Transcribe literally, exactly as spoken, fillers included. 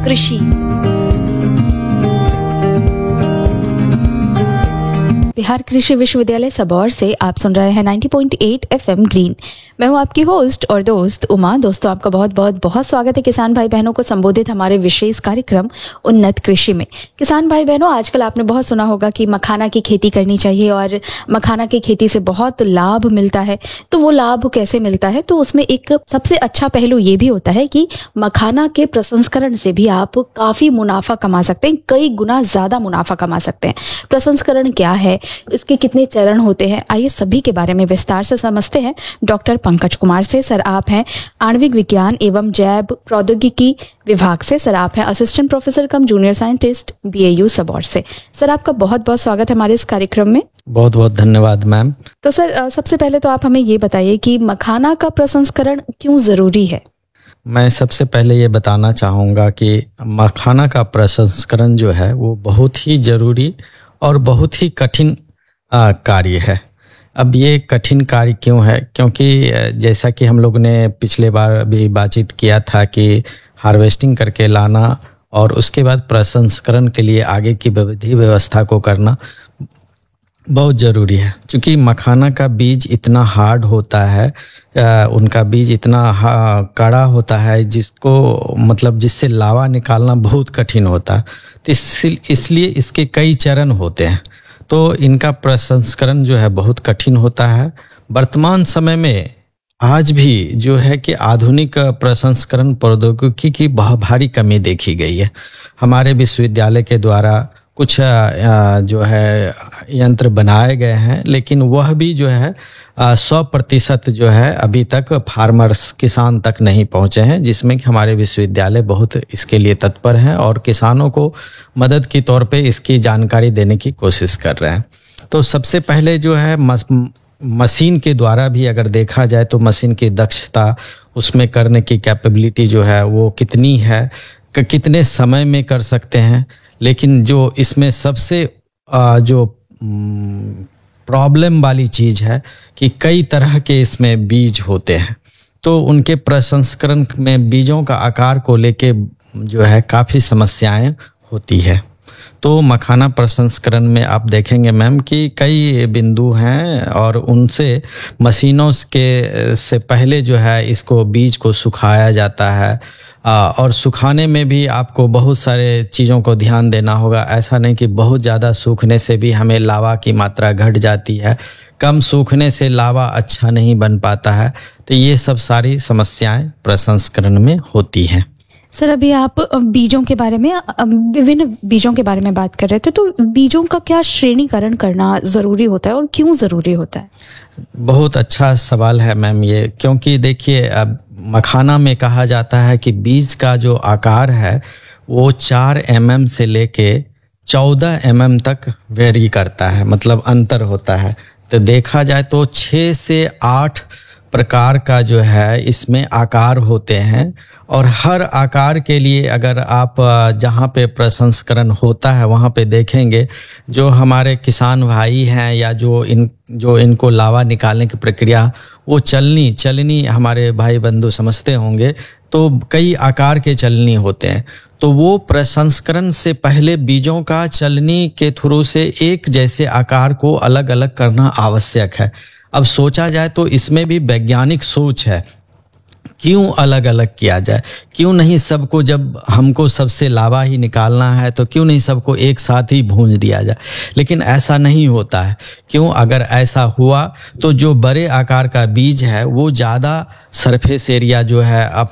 कृषि। बिहार कृषि विश्वविद्यालय सबौर से आप सुन रहे हैं नब्बे पॉइंट आठ एफएम ग्रीन। मैं हूं आपकी होस्ट और दोस्त उमा। दोस्तों, आपका बहुत बहुत बहुत स्वागत है किसान भाई बहनों को संबोधित हमारे विशेष कार्यक्रम उन्नत कृषि में। किसान भाई बहनों, आजकल आपने बहुत सुना होगा कि मखाना की खेती करनी चाहिए और मखाना की खेती से बहुत लाभ मिलता है। तो वो लाभ कैसे मिलता है? तो उसमें एक सबसे अच्छा पहलू ये भी होता है कि मखाना के प्रसंस्करण से भी आप काफी मुनाफा कमा सकते हैं, कई गुना ज्यादा मुनाफा कमा सकते हैं। प्रसंस्करण क्या है, इसके कितने चरण होते हैं, आइए सभी के बारे में विस्तार से समझते हैं डॉक्टर पंकज कुमार से। सर, आप हैं आणविक विज्ञान एवं जैव प्रौद्योगिकी विभाग से। सर, आप हैं असिस्टेंट प्रोफेसर कम जूनियर साइंटिस्ट बीएयू सबौर से। सर, आपका बहुत बहुत स्वागत है हमारे इस कार्यक्रम में। बहुत बहुत धन्यवाद मैम। तो सर, सबसे पहले तो आप हमें ये बताइए कि मखाना का प्रसंस्करण क्यों जरूरी है? मैं सबसे पहले ये बताना चाहूँगा कि मखाना का प्रसंस्करण जो है वो बहुत ही जरूरी और बहुत ही कठिन कार्य है। अब ये कठिन कार्य क्यों है? क्योंकि जैसा कि हम लोग ने पिछले बार भी बातचीत किया था कि हार्वेस्टिंग करके लाना और उसके बाद प्रसंस्करण के लिए आगे की विधि व्यवस्था को करना बहुत ज़रूरी है। क्योंकि मखाना का बीज इतना हार्ड होता है, आ, उनका बीज इतना कड़ा होता है जिसको मतलब जिससे लावा निकालना बहुत कठिन होता है। तो इस, इसलिए इसके कई चरण होते हैं। तो इनका प्रसंस्करण जो है बहुत कठिन होता है। वर्तमान समय में आज भी जो है कि आधुनिक प्रसंस्करण प्रौद्योगिकी की बहुत भारी कमी देखी गई है। हमारे विश्वविद्यालय के द्वारा कुछ जो है यंत्र बनाए गए हैं, लेकिन वह भी जो है सौ प्रतिशत जो है अभी तक फार्मर्स किसान तक नहीं पहुंचे हैं, जिसमें कि हमारे विश्वविद्यालय बहुत इसके लिए तत्पर हैं और किसानों को मदद के तौर पे इसकी जानकारी देने की कोशिश कर रहे हैं। तो सबसे पहले जो है मस, मशीन के द्वारा भी अगर देखा जाए तो मशीन की दक्षता, उसमें करने की कैपेबिलिटी जो है वो कितनी है, कितने समय में कर सकते हैं। लेकिन जो इसमें सबसे जो प्रॉब्लम वाली चीज़ है कि कई तरह के इसमें बीज होते हैं। तो उनके प्रसंस्करण में बीजों का आकार को लेके जो है काफ़ी समस्याएं होती है। तो मखाना प्रसंस्करण में आप देखेंगे मैम कि कई बिंदु हैं और उनसे मशीनों के से पहले जो है इसको बीज को सुखाया जाता है और सुखाने में भी आपको बहुत सारे चीज़ों को ध्यान देना होगा। ऐसा नहीं कि बहुत ज़्यादा सूखने से भी हमें लावा की मात्रा घट जाती है, कम सूखने से लावा अच्छा नहीं बन पाता है। तो ये सब सारी समस्याएं प्रसंस्करण में होती हैं। सर, अभी आप बीजों के बारे में, विभिन्न बीजों के बारे में बात कर रहे थे, तो बीजों का क्या श्रेणीकरण करना ज़रूरी होता है और क्यों ज़रूरी होता है? बहुत अच्छा सवाल है मैम ये। क्योंकि देखिए, अब मखाना में कहा जाता है कि बीज का जो आकार है वो चार एम एम से लेके चौदह एम एम तक वेरी करता है, मतलब अंतर होता है। तो देखा जाए तो छः से आठ प्रकार का जो है इसमें आकार होते हैं और हर आकार के लिए अगर आप जहाँ पे प्रसंस्करण होता है वहाँ पे देखेंगे, जो हमारे किसान भाई हैं या जो इन जो इनको लावा निकालने की प्रक्रिया वो चलनी चलनी हमारे भाई बंधु समझते होंगे, तो कई आकार के चलनी होते हैं। तो वो प्रसंस्करण से पहले बीजों का चलनी के थ्रू से एक जैसे आकार को अलग अलग करना आवश्यक है। अब सोचा जाए तो इसमें भी वैज्ञानिक सोच है, क्यों अलग अलग किया जाए, क्यों नहीं सबको, जब हमको सबसे लावा ही निकालना है तो क्यों नहीं सबको एक साथ ही भूंज दिया जाए। लेकिन ऐसा नहीं होता है। क्यों? अगर ऐसा हुआ तो जो बड़े आकार का बीज है वो ज़्यादा सरफेस एरिया जो है